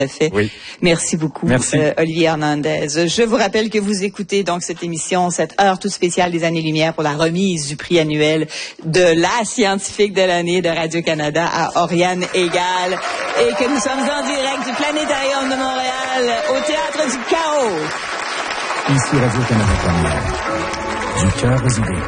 Fait. Oui. Merci beaucoup, Olivier Hernandez. Je vous rappelle que vous écoutez donc cette émission, cette heure toute spéciale des Années-Lumière pour la remise du prix annuel de la scientifique de l'année de Radio-Canada à Oriane Egal et que nous sommes en direct du Planétarium de Montréal au Théâtre du Chaos. Ici Radio-Canada, du cœur aux idées.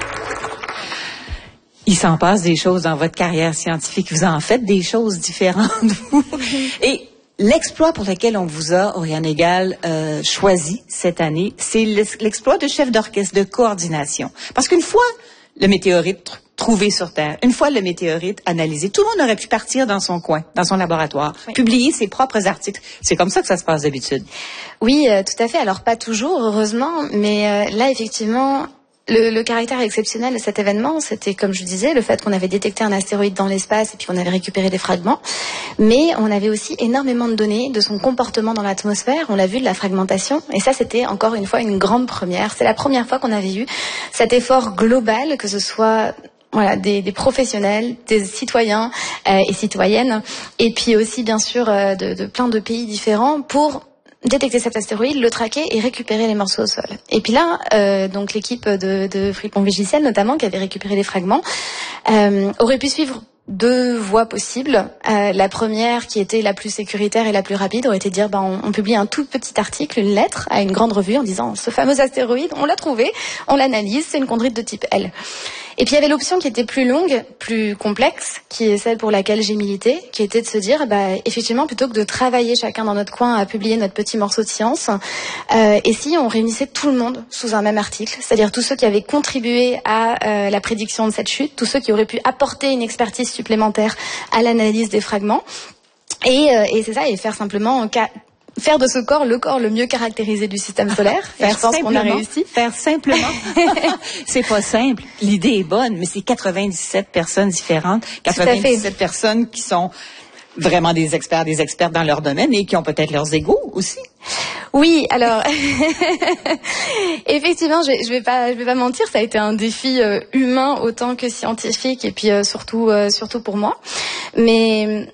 Il s'en passe des choses dans votre carrière scientifique. Vous en faites des choses différentes, vous. Et l'exploit pour lequel on vous a, Oriane Egal, choisi cette année, c'est l'exploit de chef d'orchestre de coordination. Parce qu'une fois le météorite trouvé sur Terre, une fois le météorite analysé, tout le monde aurait pu partir dans son coin, dans son laboratoire, publier ses propres articles. C'est comme ça que ça se passe d'habitude. Oui, tout à fait. Alors pas toujours, heureusement, mais là, effectivement... Le caractère exceptionnel de cet événement, c'était, comme je disais, le fait qu'on avait détecté un astéroïde dans l'espace et puis on avait récupéré des fragments. Mais on avait aussi énormément de données de son comportement dans l'atmosphère. On l'a vu de la fragmentation. Et ça, c'était encore une fois une grande première. C'est la première fois qu'on avait eu cet effort global, que ce soit... Voilà, des professionnels, des citoyens et citoyennes, et puis aussi, bien sûr, de plein de pays différents pour... détecter cet astéroïde, le traquer et récupérer les morceaux au sol. Et puis là, donc l'équipe de Fripon-Vigicel notamment, qui avait récupéré les fragments, aurait pu suivre deux voies possibles. La première, qui était la plus sécuritaire et la plus rapide, aurait été de dire on publie un tout petit article, une lettre à une grande revue en disant ce fameux astéroïde, on l'a trouvé, on l'analyse, c'est une chondrite de type L. Et puis il y avait l'option qui était plus longue, plus complexe, qui est celle pour laquelle j'ai milité, qui était de se dire, effectivement, plutôt que de travailler chacun dans notre coin à publier notre petit morceau de science, et si on réunissait tout le monde sous un même article, c'est-à-dire tous ceux qui avaient contribué à la prédiction de cette chute, tous ceux qui auraient pu apporter une expertise supplémentaire à l'analyse des fragments, et c'est ça, et faire simplement... faire de ce corps le corps le mieux caractérisé du système solaire. Je pense qu'on a réussi. Faire simplement. C'est pas simple. L'idée est bonne, mais c'est 97 personnes différentes. 97 personnes qui sont vraiment des experts dans leur domaine et qui ont peut-être leurs égos aussi. Oui, alors effectivement, je vais pas mentir, ça a été un défi humain autant que scientifique et puis surtout pour moi. Mais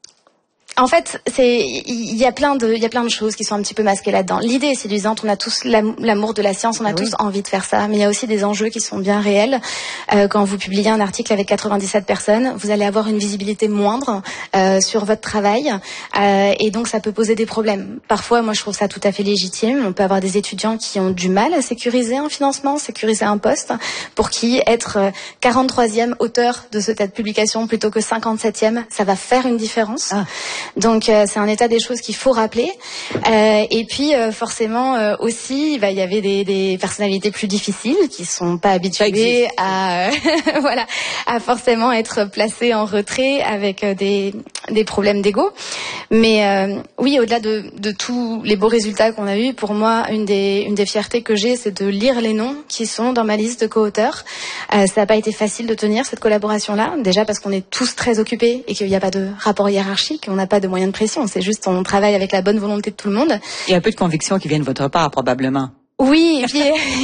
en fait, il y a plein de choses qui sont un petit peu masquées là-dedans. L'idée est séduisante, on a tous l'amour de la science, on a tous envie de faire ça, mais il y a aussi des enjeux qui sont bien réels. Quand vous publiez un article avec 97 personnes, vous allez avoir une visibilité moindre sur votre travail, et donc ça peut poser des problèmes. Parfois, moi je trouve ça tout à fait légitime. On peut avoir des étudiants qui ont du mal à sécuriser un financement, sécuriser un poste, pour qui être 43e auteur de cette publication plutôt que 57e, ça va faire une différence. Donc c'est un état des choses qu'il faut rappeler. Et puis forcément aussi, il y avait des personnalités plus difficiles qui sont pas habituées à à forcément être placées en retrait avec des problèmes d'ego. Mais oui, au-delà de tous les beaux résultats qu'on a eus, pour moi une des fiertés que j'ai, c'est de lire les noms qui sont dans ma liste de co-auteurs. Ça n'a pas été facile de tenir cette collaboration-là, déjà parce qu'on est tous très occupés et qu'il n'y a pas de rapport hiérarchique, on n'a pas de moyens de pression, c'est juste on travaille avec la bonne volonté de tout le monde. Et un peu de conviction qui vient de votre part, probablement. Oui, et puis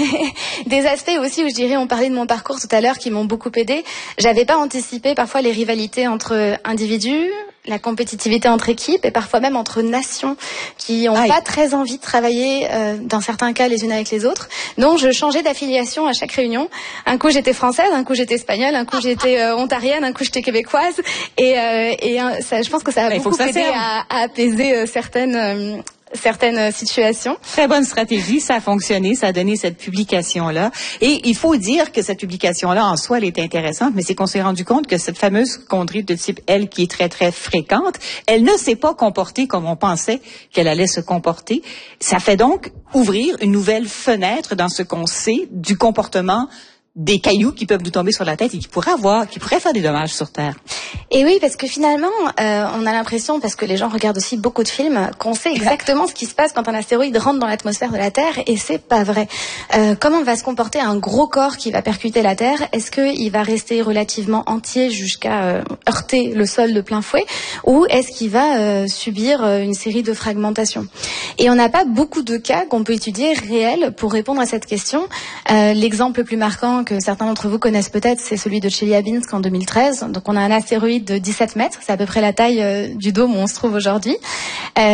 des aspects aussi où je dirais, on parlait de mon parcours tout à l'heure qui m'ont beaucoup aidé. J'avais pas anticipé parfois les rivalités entre individus, la compétitivité entre équipes et parfois même entre nations qui ont pas très envie de travailler dans certains cas les unes avec les autres. Donc je changeais d'affiliation à chaque réunion. Un coup j'étais française, un coup j'étais espagnole, un coup j'étais ontarienne, un coup j'étais québécoise et ça, je pense que ça a beaucoup aidé à apaiser certaines situations. Très bonne stratégie, ça a fonctionné, ça a donné cette publication-là. Et il faut dire que cette publication-là, en soi, elle est intéressante, mais c'est qu'on s'est rendu compte que cette fameuse chondrite de type L, qui est très, très fréquente, elle ne s'est pas comportée comme on pensait qu'elle allait se comporter. Ça fait donc ouvrir une nouvelle fenêtre dans ce qu'on sait du comportement des cailloux qui peuvent nous tomber sur la tête et qui pourraient faire des dommages sur Terre. Et oui, parce que finalement, on a l'impression, parce que les gens regardent aussi beaucoup de films, qu'on sait exactement ce qui se passe quand un astéroïde rentre dans l'atmosphère de la Terre, et c'est pas vrai. Comment va se comporter un gros corps qui va percuter la Terre? Est-ce qu'il va rester relativement entier jusqu'à heurter le sol de plein fouet, ou est-ce qu'il va subir une série de fragmentations? Et on n'a pas beaucoup de cas qu'on peut étudier réels pour répondre à cette question. L'exemple le plus marquant que certains d'entre vous connaissent peut-être, c'est celui de Chelyabinsk en 2013. Donc on a un astéroïde de 17 mètres, c'est à peu près la taille du dôme où on se trouve aujourd'hui.